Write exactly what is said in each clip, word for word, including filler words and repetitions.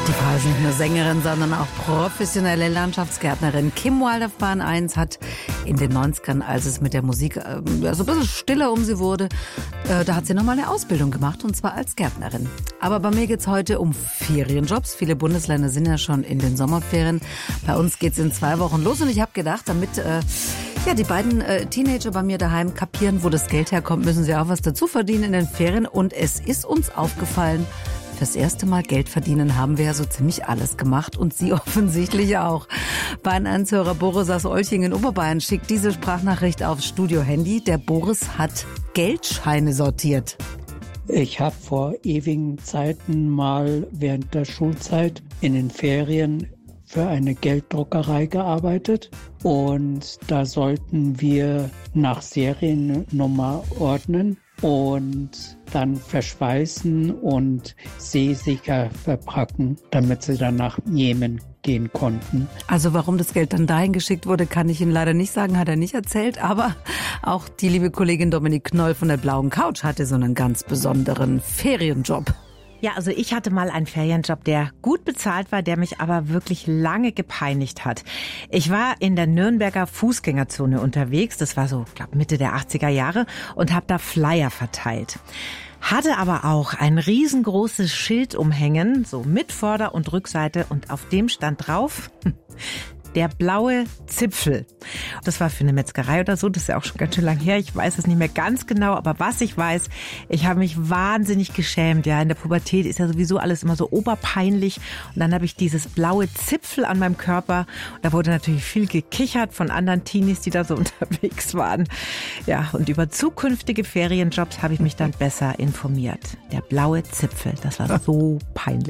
Die Frau ist nicht nur Sängerin, sondern auch professionelle Landschaftsgärtnerin. Kim Wilde auf Bahn eins hat in den neunzigern, als es mit der Musik äh, so ein bisschen stiller um sie wurde, äh, da hat sie nochmal eine Ausbildung gemacht, und zwar als Gärtnerin. Aber bei mir geht's heute um Ferienjobs. Viele Bundesländer sind ja schon in den Sommerferien. Bei uns geht's in zwei Wochen los, und ich habe gedacht, damit äh, ja, die beiden äh, Teenager bei mir daheim kapieren, wo das Geld herkommt, müssen sie auch was dazu verdienen in den Ferien. Und es ist uns aufgefallen, das erste Mal Geld verdienen haben wir ja so ziemlich alles gemacht, und Sie offensichtlich auch. Bahn eins Hörer Boris aus Olching in Oberbayern schickt diese Sprachnachricht aufs Studio-Handy. Der Boris hat Geldscheine sortiert. Ich habe vor ewigen Zeiten mal während der Schulzeit in den Ferien für eine Gelddruckerei gearbeitet, und da sollten wir nach Seriennummer ordnen und dann verschweißen und seesicher verpacken, damit sie dann nach Jemen gehen konnten. Also warum das Geld dann dahin geschickt wurde, kann ich Ihnen leider nicht sagen, hat er nicht erzählt. Aber auch die liebe Kollegin Dominik Knoll von der Blauen Couch hatte so einen ganz besonderen Ferienjob. Ja, also ich hatte mal einen Ferienjob, der gut bezahlt war, der mich aber wirklich lange gepeinigt hat. Ich war in der Nürnberger Fußgängerzone unterwegs, das war so, ich glaube, Mitte der achtziger Jahre, und habe da Flyer verteilt. Hatte aber auch ein riesengroßes Schild umhängen, so mit Vorder- und Rückseite, und auf dem stand drauf: Der blaue Zipfel. Das war für eine Metzgerei oder so, das ist ja auch schon ganz schön lang her. Ich weiß es nicht mehr ganz genau, aber was ich weiß, ich habe mich wahnsinnig geschämt. Ja, in der Pubertät ist ja sowieso alles immer so oberpeinlich. Und dann habe ich dieses blaue Zipfel an meinem Körper. Und da wurde natürlich viel gekichert von anderen Teenies, die da so unterwegs waren. Ja, und über zukünftige Ferienjobs habe ich mich dann besser informiert. Der blaue Zipfel, das war so peinlich.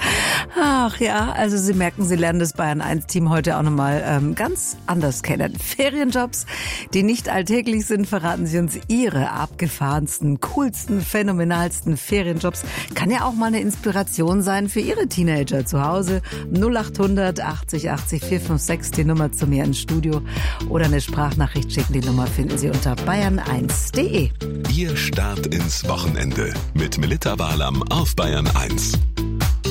Ach ja, also Sie merken, Sie lernen das Bayern eins Team heute auch nochmal ähm, ganz anders kennen. Ferienjobs, die nicht alltäglich sind, verraten Sie uns Ihre abgefahrensten, coolsten, phänomenalsten Ferienjobs. Kann ja auch mal eine Inspiration sein für Ihre Teenager zu Hause. null acht hundert achtzig achtzig vier fünf sechs, die Nummer zu mir ins Studio. Oder eine Sprachnachricht schicken. Die Nummer finden Sie unter bayern eins punkt de. Ihr Start ins Wochenende mit Melitta Barlaam auf Bayern eins.